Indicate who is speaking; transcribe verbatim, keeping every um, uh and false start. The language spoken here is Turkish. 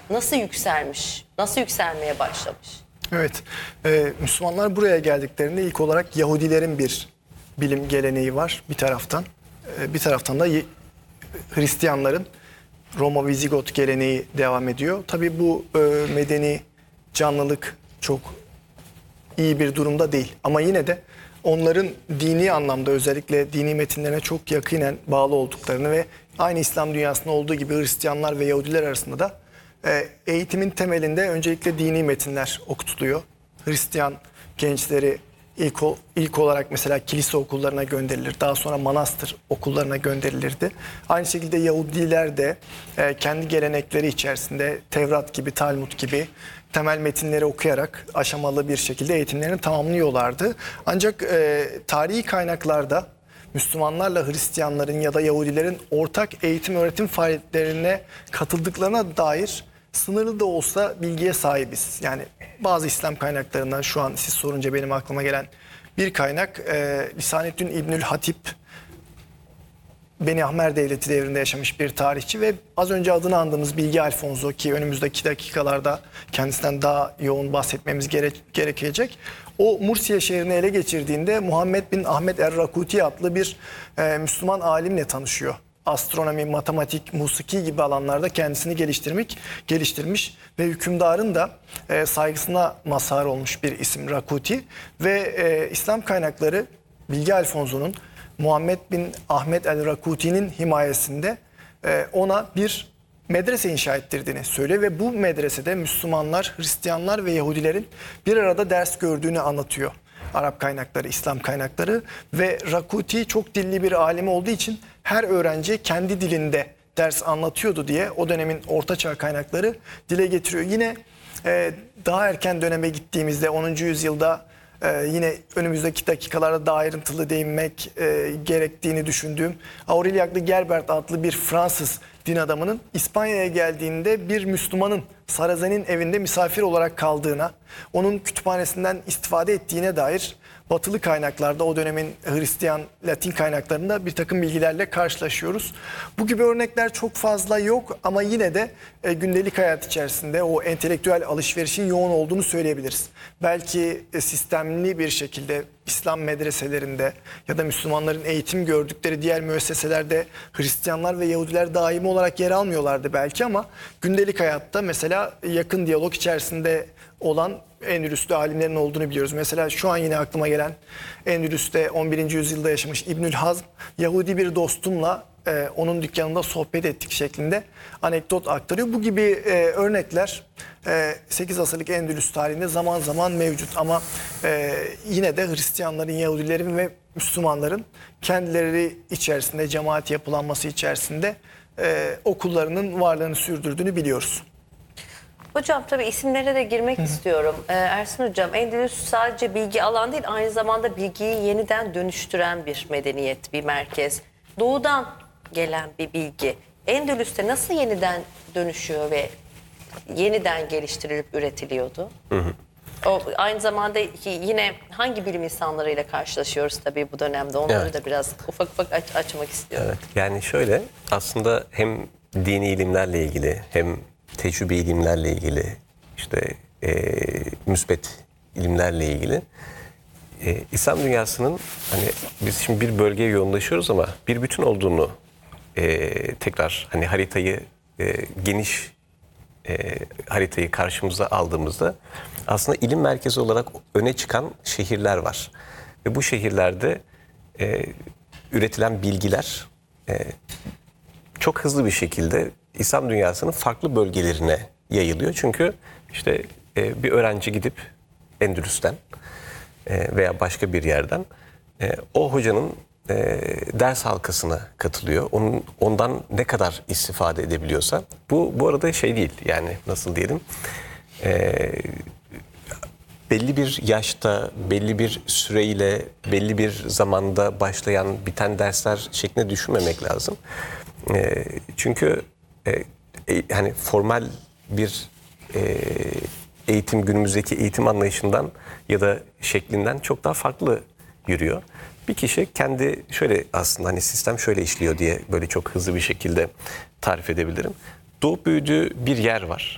Speaker 1: nasıl yükselmiş, nasıl yükselmeye başlamış?
Speaker 2: Evet, e, Müslümanlar buraya geldiklerinde ilk olarak Yahudilerin bir bilim geleneği var bir taraftan. E, bir taraftan da Hristiyanların Roma Vizigot geleneği devam ediyor. Tabii bu e, medeni canlılık çok iyi bir durumda değil. Ama yine de onların dini anlamda özellikle dini metinlerine çok yakinen bağlı olduklarını ve aynı İslam dünyasında olduğu gibi Hristiyanlar ve Yahudiler arasında da e, eğitimin temelinde öncelikle dini metinler okutuluyor. Hristiyan gençleri ilk, ilk olarak mesela kilise okullarına gönderilir. Daha sonra manastır okullarına gönderilirdi. Aynı şekilde Yahudiler de e, kendi gelenekleri içerisinde Tevrat gibi, Talmud gibi temel metinleri okuyarak aşamalı bir şekilde eğitimlerini tamamlıyorlardı. Ancak e, tarihi kaynaklarda Müslümanlarla Hristiyanların ya da Yahudilerin ortak eğitim öğretim faaliyetlerine katıldıklarına dair sınırlı da olsa bilgiye sahibiz. Yani bazı İslam kaynaklarından şu an siz sorunca benim aklıma gelen bir kaynak e, Lisaneddin İbnül Hatip, Beni Ahmer Devleti devrinde yaşamış bir tarihçi ve az önce adını andığımız Bilge Alfonso ki önümüzdeki dakikalarda kendisinden daha yoğun bahsetmemiz gere gerekecek. O Mursiye şehrini ele geçirdiğinde Muhammed bin Ahmet Er-Rakuti adlı bir e, Müslüman alimle tanışıyor. Astronomi, matematik, musiki gibi alanlarda kendisini geliştirmek, geliştirmiş ve hükümdarın da e, saygısına mazhar olmuş bir isim Rakuti ve e, İslam kaynakları Bilge Alfonso'nun Muhammed bin Ahmet el-Rakuti'nin himayesinde e, ona bir medrese inşa ettirdiğini söylüyor ve bu medresede Müslümanlar, Hristiyanlar ve Yahudilerin bir arada ders gördüğünü anlatıyor. Arap kaynakları, İslam kaynakları ve Rakuti çok dilli bir alim olduğu için her öğrenci kendi dilinde ders anlatıyordu diye o dönemin ortaçağ kaynakları dile getiriyor. Yine e, daha erken döneme gittiğimizde onuncu yüzyılda e, yine önümüzdeki dakikalarda daha ayrıntılı değinmek e, gerektiğini düşündüğüm Aureliac de Gerbert adlı bir Fransız din adamının İspanya'ya geldiğinde bir Müslümanın Sarazen'in evinde misafir olarak kaldığına, onun kütüphanesinden istifade ettiğine dair batılı kaynaklarda o dönemin Hristiyan Latin kaynaklarında bir takım bilgilerle karşılaşıyoruz. Bu gibi örnekler çok fazla yok ama yine de e, gündelik hayat içerisinde o entelektüel alışverişin yoğun olduğunu söyleyebiliriz. Belki e, sistemli bir şekilde İslam medreselerinde ya da Müslümanların eğitim gördükleri diğer müesseselerde Hristiyanlar ve Yahudiler daimi olarak yer almıyorlardı belki ama gündelik hayatta mesela yakın diyalog içerisinde olan Endülüs'te alimlerin olduğunu biliyoruz. Mesela şu an yine aklıma gelen Endülüs'te on birinci yüzyılda yaşamış İbnül Hazm, Yahudi bir dostumla e, onun dükkanında sohbet ettik şeklinde anekdot aktarıyor. Bu gibi e, örnekler e, sekiz asırlık Endülüs tarihinde zaman zaman mevcut ama e, yine de Hristiyanların, Yahudilerin ve Müslümanların kendileri içerisinde, cemaat yapılanması içerisinde e, okullarının varlığını sürdürdüğünü biliyoruz.
Speaker 1: Hocam tabii isimlere de girmek Hı. istiyorum. Ee, Ersin Hocam, Endülüs sadece bilgi alan değil, aynı zamanda bilgiyi yeniden dönüştüren bir medeniyet, bir merkez. Doğudan gelen bir bilgi. Endülüs'te nasıl yeniden dönüşüyor ve yeniden geliştirilip üretiliyordu? Hı hı. O aynı zamanda yine hangi bilim insanlarıyla karşılaşıyoruz tabii bu dönemde? Onları evet. da biraz ufak ufak aç, açmak istiyorum.
Speaker 3: Evet. Yani şöyle, aslında hem dini ilimlerle ilgili hem tecrübe ilimlerle ilgili, işte e, müsbet ilimlerle ilgili e, İslam dünyasının hani biz şimdi bir bölgeye yoğunlaşıyoruz ama bir bütün olduğunu e, tekrar hani haritayı e, geniş e, haritayı karşımıza aldığımızda aslında ilim merkezi olarak öne çıkan şehirler var ve bu şehirlerde e, üretilen bilgiler e, çok hızlı bir şekilde İslam dünyasının farklı bölgelerine yayılıyor. Çünkü işte e, bir öğrenci gidip Endülüs'ten e, veya başka bir yerden e, o hocanın e, ders halkasına katılıyor. Onun ondan ne kadar istifade edebiliyorsa. Bu bu arada şey değil, yani nasıl diyelim, e, belli bir yaşta, belli bir süreyle, belli bir zamanda başlayan, biten dersler şeklinde düşünmemek lazım. E, çünkü e, e, hani formal bir e, eğitim, günümüzdeki eğitim anlayışından ya da şeklinden çok daha farklı yürüyor. Bir kişi kendi şöyle, aslında hani sistem şöyle işliyor diye böyle çok hızlı bir şekilde tarif edebilirim. Doğup büyüdüğü bir yer var.